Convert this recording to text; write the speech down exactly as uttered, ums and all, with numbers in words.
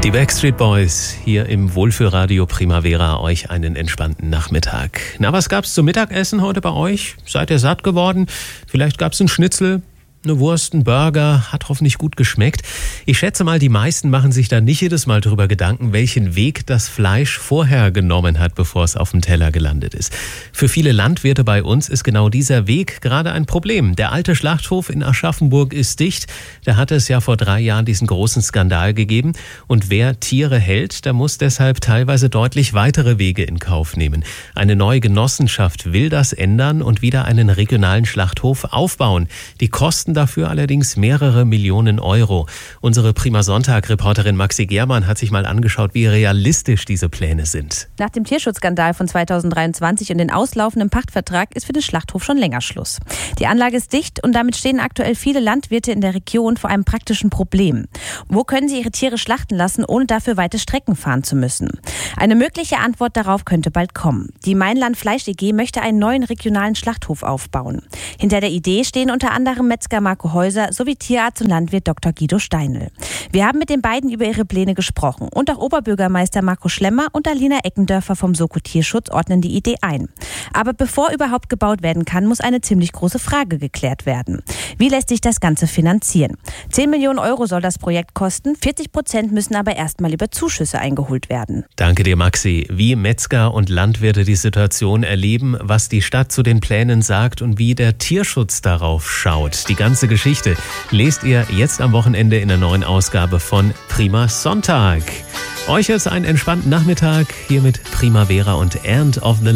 Die Backstreet Boys hier im Wohlfühlradio Primavera, euch einen entspannten Nachmittag. Na, was gab's zum Mittagessen heute bei euch? Seid ihr satt geworden? Vielleicht gab's einen Schnitzel, eine Wurst, ein Burger, hat hoffentlich gut geschmeckt. Ich schätze mal, die meisten machen sich da nicht jedes Mal drüber Gedanken, welchen Weg das Fleisch vorher genommen hat, bevor es auf dem Teller gelandet ist. Für viele Landwirte bei uns ist genau dieser Weg gerade ein Problem. Der alte Schlachthof in Aschaffenburg ist dicht. Da hatte es ja vor drei Jahren diesen großen Skandal gegeben. Und wer Tiere hält, der muss deshalb teilweise deutlich weitere Wege in Kauf nehmen. Eine neue Genossenschaft will das ändern und wieder einen regionalen Schlachthof aufbauen. Die Kosten dafür allerdings mehrere Millionen Euro. Unsere Prima Sonntag-Reporterin Maxi Germann hat sich mal angeschaut, wie realistisch diese Pläne sind. Nach dem Tierschutzskandal von zweitausenddreiundzwanzig und den auslaufenden Pachtvertrag ist für den Schlachthof schon länger Schluss. Die Anlage ist dicht und damit stehen aktuell viele Landwirte in der Region vor einem praktischen Problem. Wo können sie ihre Tiere schlachten lassen, ohne dafür weite Strecken fahren zu müssen? Eine mögliche Antwort darauf könnte bald kommen. Die Mainland Fleisch E G möchte einen neuen regionalen Schlachthof aufbauen. Hinter der Idee stehen unter anderem Metzger Marco Häuser sowie Tierarzt und Landwirt Doktor Guido Steinl. Wir haben mit den beiden über ihre Pläne gesprochen und auch Oberbürgermeister Marco Schlemmer und Alina Eckendörfer vom Soko Tierschutz ordnen die Idee ein. Aber bevor überhaupt gebaut werden kann, muss eine ziemlich große Frage geklärt werden. Wie lässt sich das Ganze finanzieren? zehn Millionen Euro soll das Projekt kosten, vierzig Prozent müssen aber erstmal über Zuschüsse eingeholt werden. Danke dir, Maxi. Wie Metzger und Landwirte die Situation erleben, was die Stadt zu den Plänen sagt und wie der Tierschutz darauf schaut. Die ganze Geschichte lest ihr jetzt am Wochenende in der neuen Ausgabe von Prima Sonntag. Euch jetzt einen entspannten Nachmittag hier mit Primavera und End of the